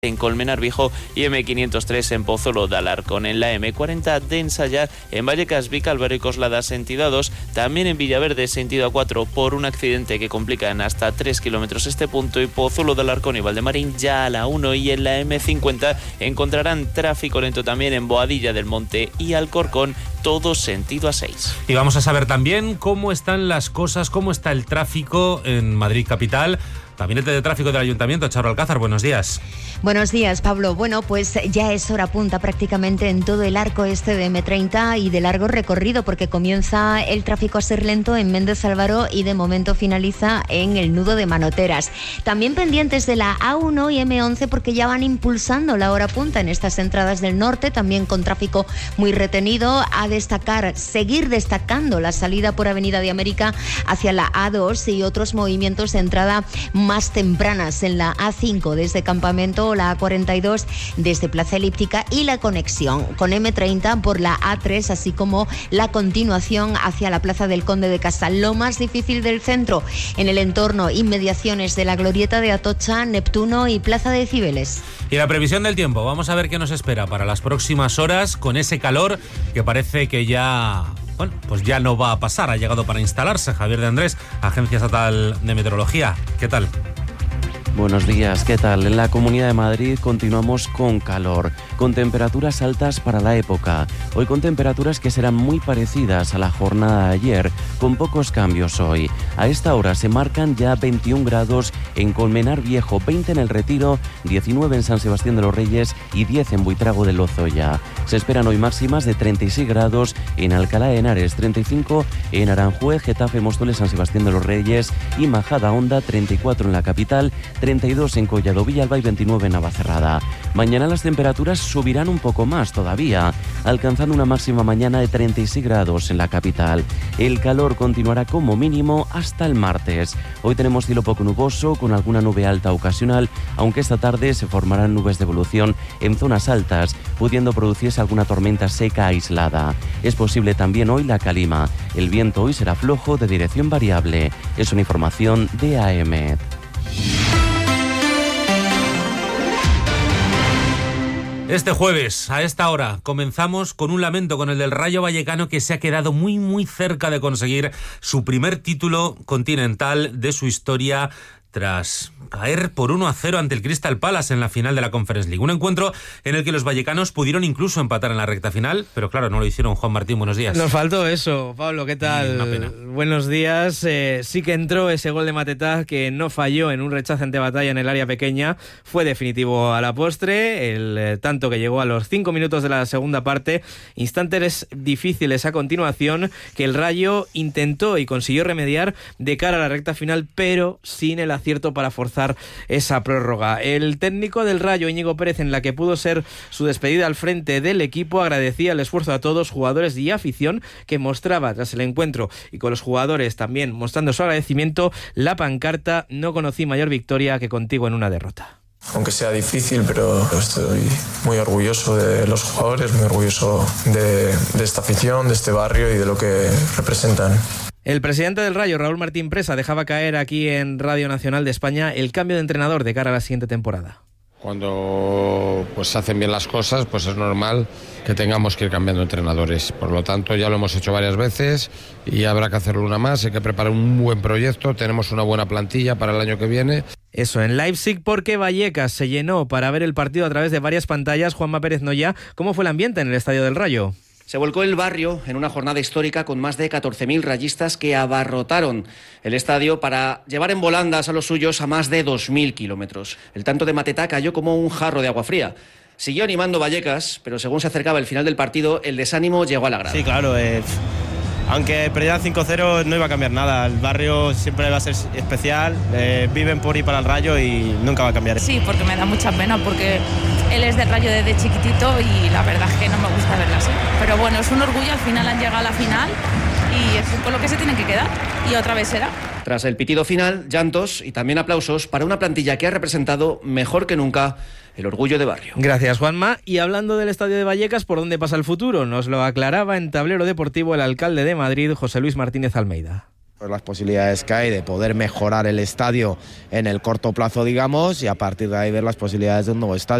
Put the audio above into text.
en Colmenar Viejo y M503 en Pozuelo de Alarcón. En la M40 de Ensayar, en Vallecas, Vicálvaro y Coslada sentido A2, también en Villaverde sentido A4 por un accidente que complica en hasta 3 kilómetros este punto, y Pozuelo de Alarcón y Valdemarín ya a la 1, y en la M50 encontrarán tráfico lento también en Boadilla del Monte y Alcorcón, todo sentido A6. Y vamos a saber también cómo están las cosas, cómo está el tráfico en Madrid capital. Gabinete de Tráfico del Ayuntamiento, Charo Alcázar, buenos días. Buenos días, Pablo. Bueno, pues ya es hora punta prácticamente en todo el arco este de M30 y de largo recorrido, porque comienza el tráfico a ser lento en Méndez Álvaro y de momento finaliza en el nudo de Manoteras. También pendientes de la A1 y M11 porque ya van impulsando la hora punta en estas entradas del norte, también con tráfico muy retenido. A destacar, seguir destacando la salida por Avenida de América hacia la A2 y otros movimientos de entrada más tempranas en la A5 desde Campamento, la A42 desde Plaza Elíptica y la conexión con M30 por la A3, así como la continuación hacia la Plaza del Conde de Casal. Lo más difícil del centro, en el entorno, inmediaciones de la Glorieta de Atocha, Neptuno y Plaza de Cibeles. Y la previsión del tiempo, vamos a ver qué nos espera para las próximas horas con ese calor que parece que ya... Bueno, pues ya no va a pasar, ha llegado para instalarse. Javier de Andrés, Agencia Estatal de Meteorología. ¿Qué tal? Buenos días, ¿qué tal? En la Comunidad de Madrid continuamos con calor, con temperaturas altas para la época. Hoy con temperaturas que serán muy parecidas a la jornada de ayer, con pocos cambios hoy. A esta hora se marcan ya 21 grados en Colmenar Viejo, 20 en El Retiro, 19 en San Sebastián de los Reyes y 10 en Buitrago de Lozoya. Se esperan hoy máximas de 36 grados en Alcalá de Henares, 35 en Aranjuez, Getafe, Móstoles, San Sebastián de los Reyes y Majadahonda, 34 en la capital, 32 en Collado Villalba y 29 en Navacerrada. Mañana las temperaturas subirán un poco más todavía, alcanzando una máxima mañana de 36 grados en la capital. El calor continuará como mínimo hasta el martes. Hoy tenemos cielo poco nuboso con alguna nube alta ocasional, aunque esta tarde se formarán nubes de evolución en zonas altas, pudiendo producirse alguna tormenta seca aislada. Es posible también hoy la calima. El viento hoy será flojo de dirección variable. Es una información de AEMET. Este jueves, a esta hora, comenzamos con un lamento, con el del Rayo Vallecano, que se ha quedado muy cerca de conseguir su primer título continental de su historia, tras caer por 1-0 ante el Crystal Palace en la final de la Conference League. Un encuentro en el que los vallecanos pudieron incluso empatar en la recta final, pero claro, no lo hicieron. Juan Martín, buenos días. Nos faltó eso. Pablo, ¿qué tal? Una pena. Buenos días. Sí que entró ese gol de Matetá, que no falló en un rechace ante batalla en el área pequeña. Fue definitivo a la postre, el tanto que llegó a los 5 minutos de la segunda parte. Instantes difíciles a continuación que el Rayo intentó y consiguió remediar de cara a la recta final, pero sin el acierto para forzar esa prórroga. El técnico del Rayo, Íñigo Pérez, en la que pudo ser su despedida al frente del equipo, agradecía el esfuerzo a todos, jugadores y afición, que mostraba tras el encuentro, y con los jugadores también mostrando su agradecimiento, la pancarta: no conocí mayor victoria que contigo en una derrota. Aunque sea difícil, pero estoy muy orgulloso de los jugadores, muy orgulloso de esta afición, de este barrio y de lo que representan. El presidente del Rayo, Raúl Martín Presa, dejaba caer aquí en Radio Nacional de España el cambio de entrenador de cara a la siguiente temporada. Cuando se hacen bien las cosas, pues es normal que tengamos que ir cambiando entrenadores. Por lo tanto, ya lo hemos hecho varias veces y habrá que hacerlo una más. Hay que preparar un buen proyecto, tenemos una buena plantilla para el año que viene. Eso, en Leipzig, porque Vallecas se llenó para ver el partido a través de varias pantallas. Juanma Pérez Noya, ¿cómo fue el ambiente en el estadio del Rayo? Se volcó el barrio en una jornada histórica con más de 14.000 rayistas que abarrotaron el estadio para llevar en volandas a los suyos a más de 2.000 kilómetros. El tanto de Matetá cayó como un jarro de agua fría. Siguió animando Vallecas, pero según se acercaba el final del partido, el desánimo llegó a la grada. Sí, claro. Aunque perdieran 5-0 no iba a cambiar nada. El barrio siempre va a ser especial. Viven por ir para el Rayo y nunca va a cambiar. Sí, porque me da mucha pena, porque él es del Rayo desde chiquitito y la verdad es que no me gusta verlo así. Pero bueno, es un orgullo, al final han llegado a la final y es con lo que se tienen que quedar. Y otra vez será. Tras el pitido final, llantos y también aplausos para una plantilla que ha representado mejor que nunca el orgullo de barrio. Gracias, Juanma. Y hablando del estadio de Vallecas, ¿por dónde pasa el futuro? Nos lo aclaraba en Tablero Deportivo el alcalde de Madrid, José Luis Martínez Almeida. Las posibilidades que hay de poder mejorar el estadio en el corto plazo, digamos, y a partir de ahí ver las posibilidades de un nuevo estadio.